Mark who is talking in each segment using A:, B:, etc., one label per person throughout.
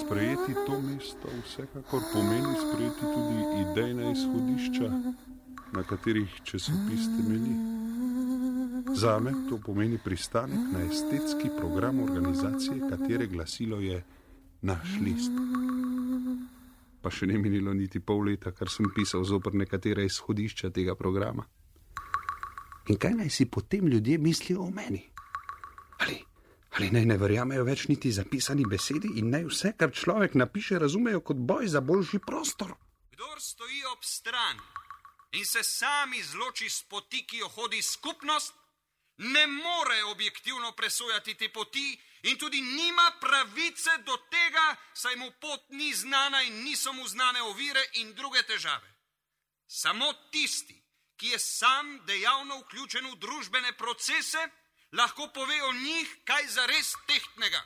A: sprejeti to mesto vsekakor pomeni sprejeti tudi idejna izhodišča, na katerih časopis temelji. Zame to pomeni pristanek na estetski program organizacije, katere glasilo je Naš list. Pa še ne minilo niti pol leta, kar sem pisal zoper nekatera izhodišča tega programa. In kaj naj si potem ljudje mislijo o meni? Ali naj ne verjamejo več niti zapisani besedi in naj vse, kar človek napiše, razumejo kot boj za boljši prostor?
B: Kdor stoji ob strani in se sam izloči s poti, ki jo hodi skupnost, ne more objektivno presojati te poti in tudi nima pravice do tega, saj mu pot ni znana in niso mu znane ovire in druge težave. Samo tisti, ki je sam dejavno vključen v družbene procese, lahko pove o njih kaj zares tehtnega.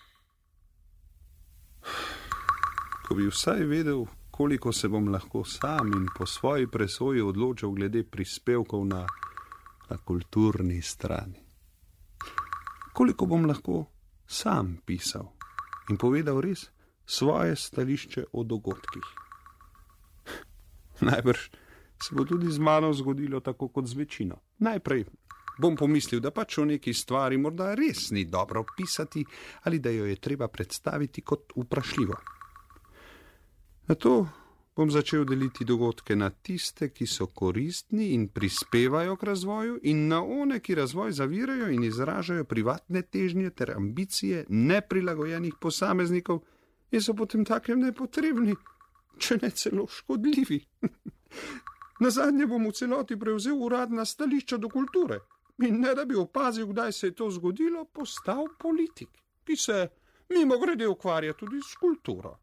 A: Ko bi vsaj vedel, koliko se bom lahko sam in po svoji presoji odločil glede prispevkov na kulturni strani. Koliko bom lahko sam pisal in povedal res svoje stališče o dogodkih. Najbrž se bo tudi z mano zgodilo tako kot z večino. Najprej bom pomislil, da pač o neki stvari morda res ni dobro pisati ali da jo je treba predstaviti kot vprašljivo. Nato bom začel deliti dogodke na tiste, ki so koristni in prispevajo k razvoju, in na one, ki razvoj zavirajo in izražajo privatne težnje ter ambicije neprilagojenih posameznikov in so potem takem nepotrebni, če ne celo škodljivi. Nazadnje bom v celoti prevzel uradna stališča do kulture in ne da bi opazil, kdaj se je to zgodilo, postal politik, ki se mimogrede ukvarja tudi s kulturo.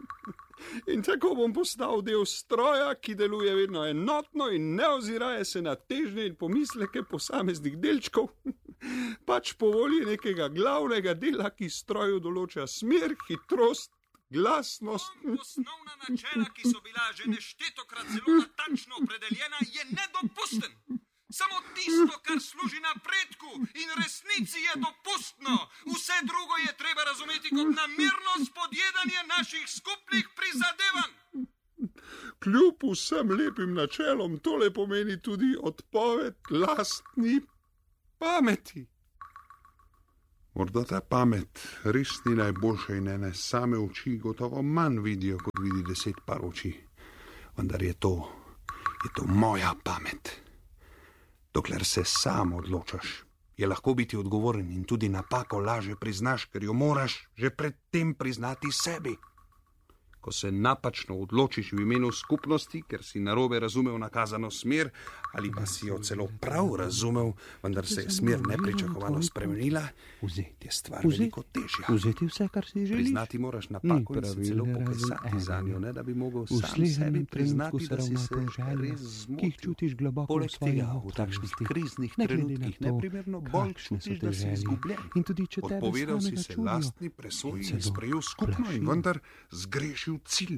A: In tako bom postal del stroja, ki deluje vedno enotno in ne oziraje se na težnje in pomisleke posameznih delčkov, pač po volji nekega glavnega dela, ki stroju določa smer, hitrost, glasnost.
B: Osnovna načela, ki so bila že neštetokrat zelo natančno opredeljena, je nedopusten. Samo tisto, kar služi napredku in resnici, je dopustno. Vse drugo je treba razumeti kot namerno spodjedanje naših skupnih prizadevanj.
A: Kljub vsem lepim načelom, tole pomeni tudi odpoved lastni pameti. Morda ta pamet res ni najboljša in ene same oči gotovo manj vidijo, kot vidi 10 par oči. Vendar je to moja pamet. Dokler se sam odločaš, je lahko biti odgovoren in tudi napako laže priznaš, ker jo moraš že predtem priznati sebi. Ko se napačno odločiš v imenu skupnosti, ker si narobe razumel nakazano smer ali pa si jo celo prav razumel, vendar se je smer nepričakovano spremenila, je stvar veliko težja.
C: Vzeti vse, kar si želiš.
A: Priznati moraš napako in se celo pokesati zanjo, ne da bi mogel sam sebi priznati, da si se res zmotil. Poleg tega v takšnih kriznih trenutkih neprimerno bolj čutiš, da si izgubljen. Odpovedal si se lastni presoji in sprejel skupno in vendar zgrešil cilj.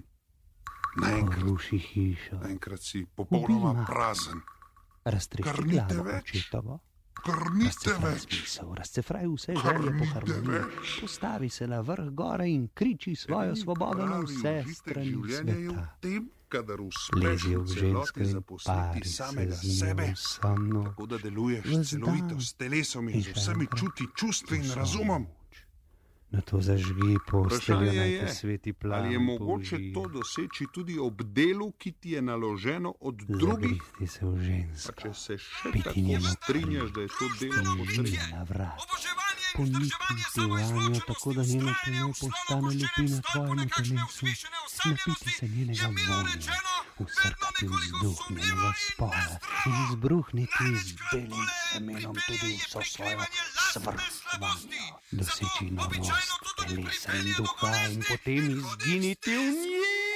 A: Naenkrat si popolnoma prazen.
C: Raztrešči glavo očetovo. Razcefraj vse želje po harmoniji. Postavi se na vrh gore in kriči svojo svobodo na vse strani sveta. Lezi v žensko in pari se z njo sanno.
A: Tako da deluješ celovito s telesom in z vsemi čuti, čustvi in razumom.
C: Na to zažgi posteljo, naj te sveti plan.
A: Ali je mogoče to doseči tudi ob delu, ki ti je naloženo od drugih?
C: Zagrihti se v žensko.
A: Pa če se še tako strinjaš, da je to delo potrebno.
C: Na vrat. Ponikniti vanjo, tako da njeno telo postane lupina tvojemu telesu. Napiti se njenega vonja, usrkati vzduh njenega spola in izbruhniti z belim semenom tudi vso svojo svrhovanjo. Doseči novost telesa in duha in potem izginiti v njej.